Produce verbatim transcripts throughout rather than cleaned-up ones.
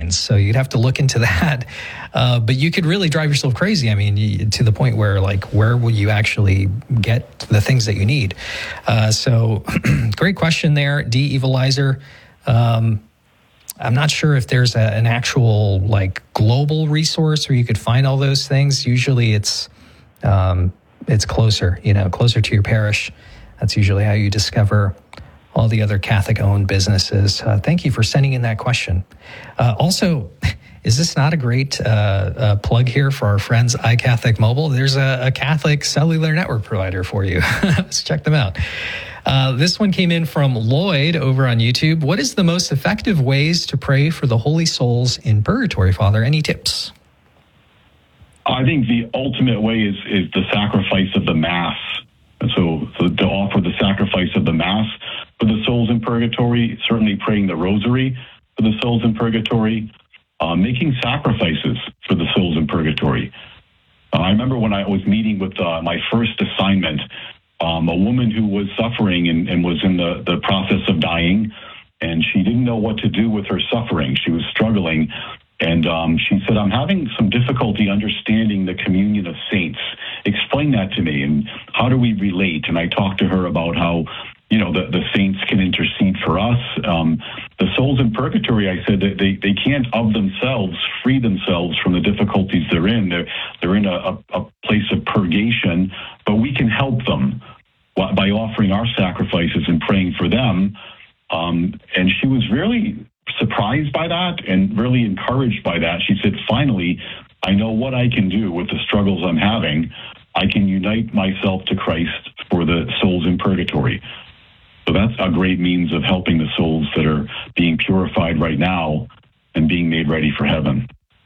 lines. So you'd have to look into that. Uh, but you could really drive yourself crazy. I mean, you, to the point where, like, where will you actually get the things that you need? Uh, so great question there, D. Evilizer. Um, I'm not sure if there's a, an actual, like, global resource where you could find all those things. Usually it's um, it's closer, you know, closer to your parish. That's usually how you discover all the other Catholic-owned businesses. Uh, thank you for sending in that question. Uh, also, is this not a great uh, uh, plug here for our friends iCatholic Mobile? There's a, a Catholic cellular network provider for you. Let's check them out. Uh, this one came in from Lloyd over on YouTube. What is the most effective ways to pray for the holy souls in purgatory, Father? Any tips? I think the ultimate way is, is the sacrifice of the Mass. So, so to offer the sacrifice of the Mass for the souls in purgatory, certainly praying the Rosary for the souls in purgatory, uh, making sacrifices for the souls in purgatory. Uh, I remember when I was meeting with uh, my first assignment, um, a woman who was suffering and, and was in the, the process of dying, and she didn't know what to do with her suffering. She was struggling. And um, she said, I'm having some difficulty understanding the communion of saints. Explain that to me, and how do we relate? And I talked to her about how, you know, the, the saints can intercede for us. Um, the souls in purgatory, I said, that they, they can't of themselves free themselves from the difficulties they're in. They're, they're in a, a, a place of purgation, but we can help them by offering our sacrifices and praying for them. Um, and she was really surprised by that and really encouraged by that. She said, finally, I know what I can do with the struggles I'm having. I can unite myself to Christ for the souls in purgatory. So that's a great means of helping the souls that are being purified right now and being made ready for heaven.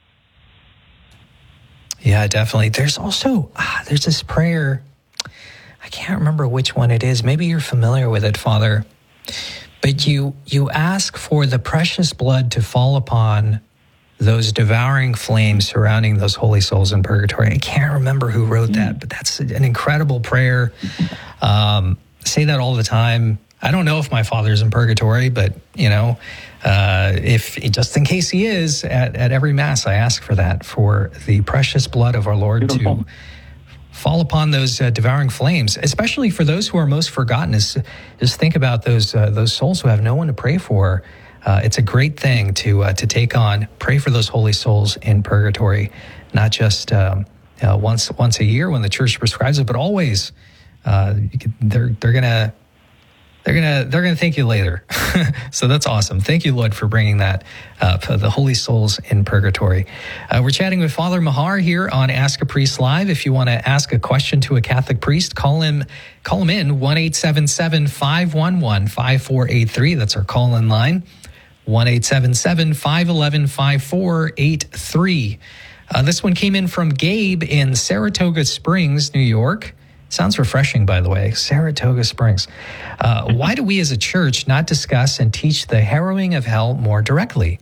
Yeah, definitely. There's also, ah, there's this prayer. I can't remember which one it is. Maybe you're familiar with it, Father. But you you ask for the precious blood to fall upon those devouring flames surrounding those holy souls in purgatory. I can't remember who wrote that, but that's an incredible prayer. Um, say that all the time. I don't know if my father's in purgatory, but, you know, uh, if just in case he is, at, at every Mass, I ask for that, for the precious blood of our Lord to fall upon those uh, devouring flames, especially for those who are most forgotten. Is just think about those uh, those souls who have no one to pray for. Uh, it's a great thing to uh, to take on. Pray for those holy souls in purgatory, not just um, uh, once once a year when the Church prescribes it, but always. Uh, they're they're gonna. They're gonna they're gonna thank you later. So that's awesome. Thank you, Lord, for bringing that up. The holy souls in purgatory. Uh, we're chatting with Father Mahar here on Ask a Priest Live. If you want to ask a question to a Catholic priest, call him call him in one eight seven seven five one one five four eight three. That's our call in line. one eight seven seven five one one five four eight three. Uh, this one came in from Gabe in Saratoga Springs, New York. Sounds refreshing, by the way. Saratoga Springs. Uh, why do we as a church not discuss and teach the harrowing of hell more directly?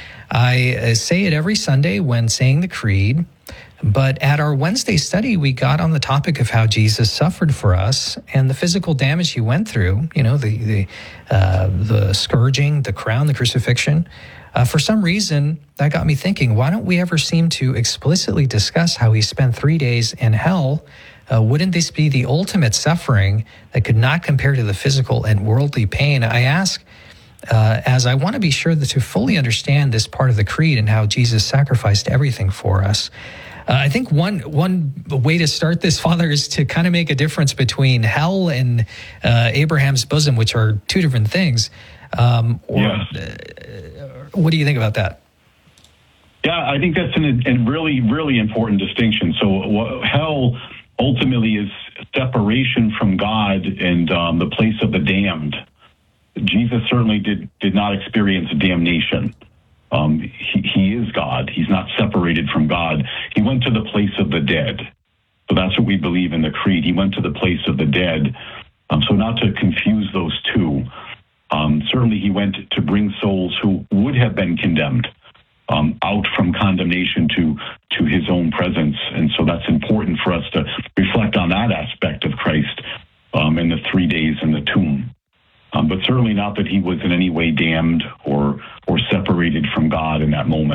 I uh, say it every Sunday when saying the creed, but at our Wednesday study, we got on the topic of how Jesus suffered for us and the physical damage he went through, you know, the the, uh, the scourging, the crown, the crucifixion. Uh, for some reason, that got me thinking, why don't we ever seem to explicitly discuss how he spent three days in hell? Uh, wouldn't this be the ultimate suffering that could not compare to the physical and worldly pain? I ask, uh, as I want to be sure that to fully understand this part of the creed and how Jesus sacrificed everything for us. Uh, I think one one way to start this, Father, is to kind of make a difference between hell and uh, Abraham's bosom, which are two different things. Um, or, yes. uh, what do you think about that? Yeah, I think that's an, a really, really important distinction. So uh, hell ultimately is separation from God and um, the place of the damned. Jesus certainly did did not experience damnation. Um, he, he is God. He's not separated from God. He went to the place of the dead. So that's what we believe in the creed. He went to the place of the dead. Um, so not to confuse those two. Um, certainly he went to bring souls who would have been condemned Um, out from condemnation to to his own presence. And so that's important for us to reflect on that aspect of Christ um, in the three days in the tomb. Um, but certainly not that he was in any way damned or or separated from God in that moment.